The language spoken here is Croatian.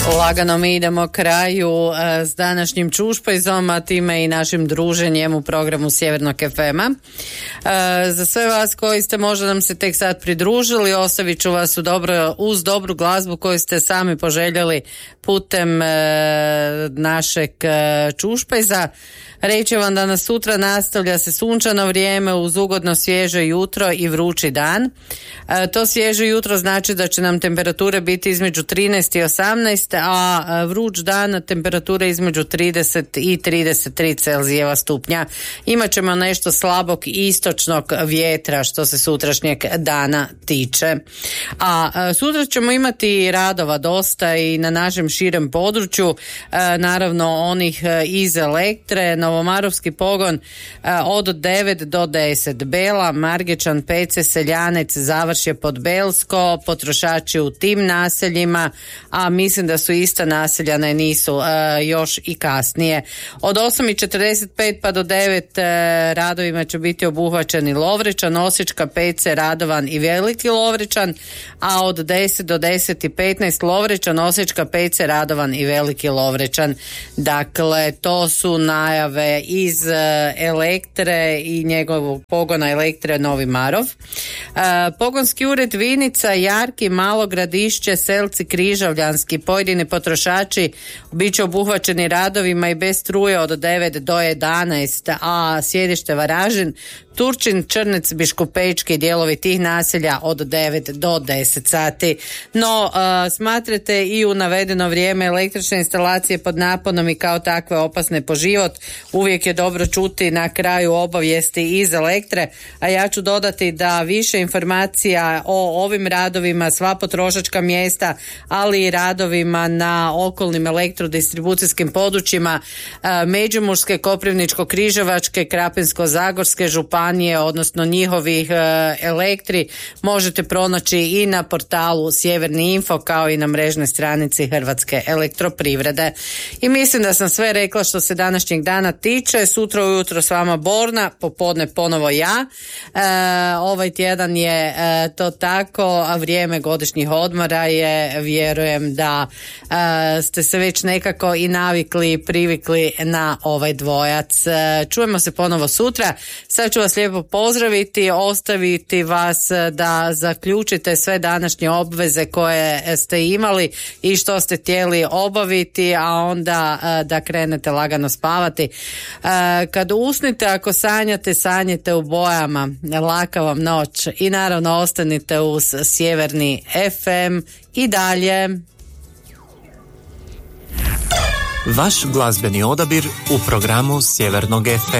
Lagano mi idemo kraju s današnjim čušpajzom, a time i našim druženjem u programu Sjevernog FM-a. Za sve vas koji ste možda nam se tek sad pridružili, ostavit ću vas uz dobru glazbu koju ste sami poželjeli putem našeg čušpajza. Reći vam da nas sutra nastavlja se sunčano vrijeme uz ugodno svježe jutro i vrući dan. To svježe jutro znači da će nam temperature biti između 13 i 18, a vruć dan temperature između 30 i 33 Celzijeva stupnja. Imaćemo nešto slabog istočnog vjetra što se sutrašnjeg dana tiče. A sutra ćemo imati radova dosta i na našem širem području, naravno onih iz Elektre, Novomarovski pogon od 9 do 10, Bela, Margečan, Pece, Seljanec, Završje, Podbelsko, potrošači u tim naseljima, a mislim da su ista naseljana i nisu još i kasnije. Od 8:45 pa do 9 radovima će biti obuhvaćeni Lovrečan, Osječka, Pece, Radovan i Veliki Lovrečan, a od 10 do 10:15 Lovrečan, Osječka, Pece, Radovan i Veliki Lovrečan. Dakle, to su najave iz Elektre i njegovog pogona Elektre Novi Marov. Pogonski ured Vinica, Jarki, Malo Gradišće, Selci, Križavljanski, pojedini potrošači bit će obuhvaćeni radovima i bez struje od 9 do 11, a sjedište Varaždin, Turčin, Črnec, Biškupečki, dijelovi tih naselja od 9 do 10 sati. No, smatrate i u navedeno vrijeme električne instalacije pod naponom i kao takve opasne po život, uvijek je dobro čuti na kraju obavijesti iz Elektre, a ja ću dodati da više informacija o ovim radovima, sva potrošačka mjesta, ali i radovima na okolnim elektrodistribucijskim područjima Međimurske, Koprivničko-križevačke, Krapinsko-zagorske županije, odnosno njihovih Elektri, možete pronaći i na portalu Sjeverni info, kao i na mrežnoj stranici Hrvatske elektroprivrede. I mislim da sam sve rekla što se današnjeg dana tiče. Sutra ujutro s vama Borna, popodne ponovo ja. Ovaj tjedan je to tako, a vrijeme godišnjih odmora je, vjerujem da ste se već nekako i navikli i privikli na ovaj dvojac. Čujemo se ponovo sutra. Sad ću vas lijepo pozdraviti, ostaviti vas da zaključite sve današnje obveze koje ste imali i što ste htjeli obaviti, a onda da krenete lagano spavati. Kad usnite, ako sanjate u bojama, laka vam noć i naravno ostanite uz Sjeverni FM i dalje. Vaš glazbeni odabir u programu Sjevernog FM.